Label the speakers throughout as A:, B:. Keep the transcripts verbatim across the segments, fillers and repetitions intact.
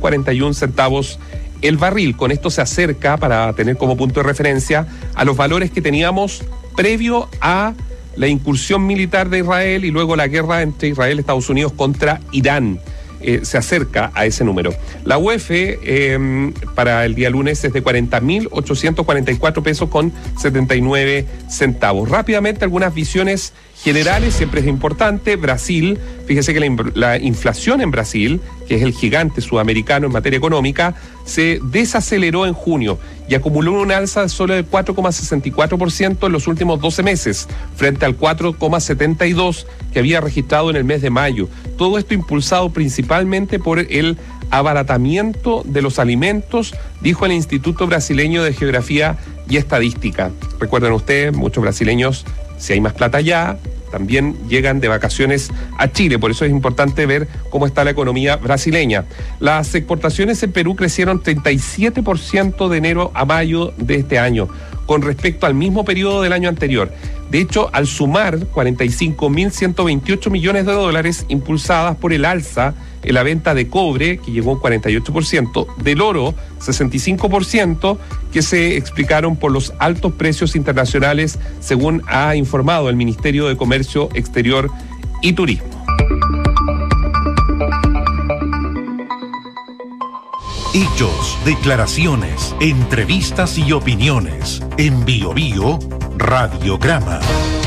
A: cuarenta y un centavos el barril. Con esto se acerca, para tener como punto de referencia, a los valores que teníamos previo a la incursión militar de Israel y luego la guerra entre Israel y Estados Unidos contra Irán. Eh, se acerca a ese número. La U E F eh, para el día lunes es de cuarenta mil ochocientos cuarenta y cuatro pesos con setenta y nueve centavos. Rápidamente, algunas visiones generales, siempre es importante. Brasil, fíjese que la, la inflación en Brasil, que es el gigante sudamericano en materia económica, se desaceleró en junio y acumuló una alza de solo de cuatro coma sesenta y cuatro por ciento en los últimos doce meses, frente al cuatro coma setenta y dos por ciento que había registrado en el mes de mayo. Todo esto impulsado principalmente por el abaratamiento de los alimentos, dijo el Instituto Brasileño de Geografía y Estadística. Recuerden ustedes, muchos brasileños, si hay más plata allá, también llegan de vacaciones a Chile, por eso es importante ver cómo está la economía brasileña. Las exportaciones en Perú crecieron treinta y siete por ciento de enero a mayo de este año, con respecto al mismo periodo del año anterior. De hecho, al sumar cuarenta y cinco mil ciento veintiocho millones de dólares impulsadas por el alza en la venta de cobre, que llegó a un cuarenta y ocho por ciento, del oro, sesenta y cinco por ciento, que se explicaron por los altos precios internacionales, según ha informado el Ministerio de Comercio Exterior y Turismo.
B: Hechos, declaraciones, entrevistas y opiniones. En Bio Bio, Radiograma.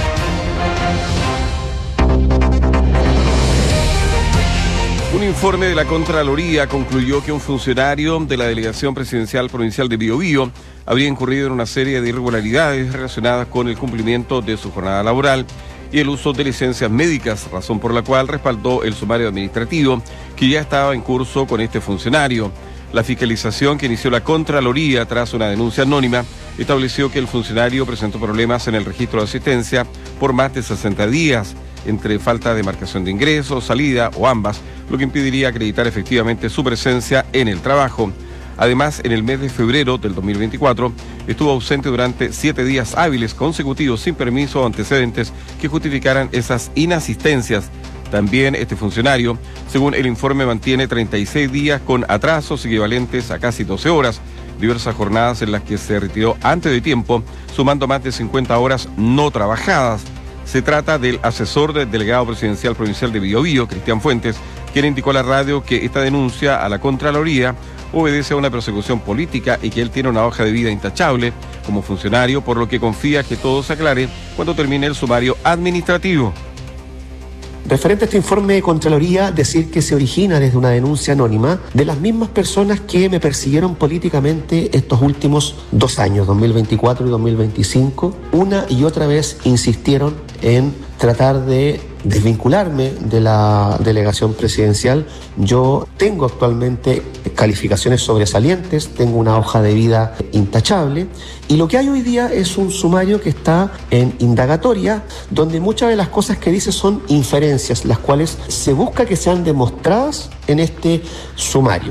C: Un informe de la Contraloría concluyó que un funcionario de la Delegación Presidencial Provincial de Biobío habría incurrido en una serie de irregularidades relacionadas con el cumplimiento de su jornada laboral y el uso de licencias médicas, razón por la cual respaldó el sumario administrativo que ya estaba en curso con este funcionario. La fiscalización que inició la Contraloría tras una denuncia anónima estableció que el funcionario presentó problemas en el registro de asistencia por más de sesenta días, entre falta de marcación de ingresos, salida o ambas, lo que impediría acreditar efectivamente su presencia en el trabajo. Además, en el mes de febrero del dos mil veinticuatro, estuvo ausente durante siete días hábiles consecutivos sin permiso o antecedentes que justificaran esas inasistencias. También este funcionario, según el informe, mantiene treinta y seis días con atrasos equivalentes a casi doce horas, diversas jornadas en las que se retiró antes de tiempo, sumando más de cincuenta horas no trabajadas. Se trata del asesor del delegado presidencial provincial de Biobío, Cristian Fuentes, quien indicó a la radio que esta denuncia a la Contraloría obedece a una persecución política y que él tiene una hoja de vida intachable como funcionario, por lo que confía que todo se aclare cuando termine el sumario administrativo.
D: Referente a este informe de Contraloría, decir que se origina desde una denuncia anónima de las mismas personas que me persiguieron políticamente estos últimos dos años, dos mil veinticuatro y dos mil veinticinco. Una y otra vez insistieron en tratar de desvincularme de la delegación presidencial. Yo tengo actualmente calificaciones sobresalientes, tengo una hoja de vida intachable y lo que hay hoy día es un sumario que está en indagatoria, donde muchas de las cosas que dice son inferencias, las cuales se busca que sean demostradas en este sumario.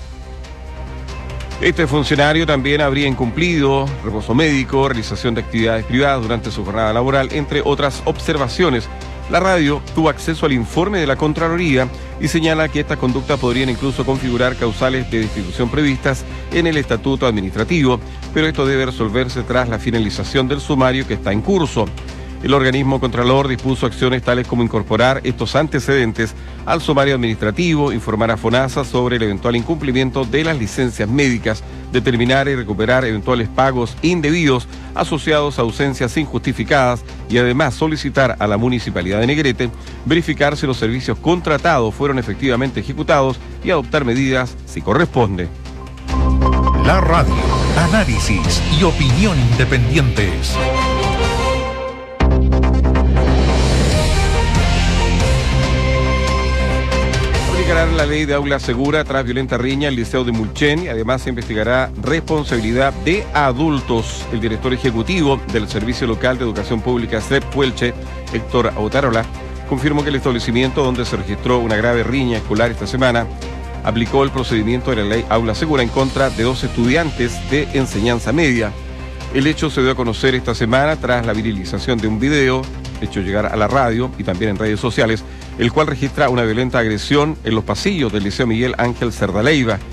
C: Este funcionario también habría incumplido reposo médico, realización de actividades privadas durante su jornada laboral, entre otras observaciones. La radio tuvo acceso al informe de la Contraloría y señala que estas conductas podrían incluso configurar causales de destitución previstas en el Estatuto Administrativo, pero esto debe resolverse tras la finalización del sumario que está en curso. El organismo Contralor dispuso acciones tales como incorporar estos antecedentes al sumario administrativo, informar a FONASA sobre el eventual incumplimiento de las licencias médicas, determinar y recuperar eventuales pagos indebidos asociados a ausencias injustificadas y además solicitar a la Municipalidad de Negrete verificar si los servicios contratados fueron efectivamente ejecutados y adoptar medidas si corresponde.
B: La radio, análisis y opinión independientes.
C: La ley de aula segura tras violenta riña en el Liceo de Mulchen y además se investigará responsabilidad de adultos. El director ejecutivo del Servicio Local de Educación Pública S E P Puelche, Héctor Autarola, confirmó que el establecimiento donde se registró una grave riña escolar esta semana aplicó el procedimiento de la ley aula segura en contra de dos estudiantes de enseñanza media. El hecho se dio a conocer esta semana tras la viralización de un video hecho llegar a la radio y también en redes sociales, el cual registra una violenta agresión en los pasillos del Liceo Miguel Ángel Cerda Leiva.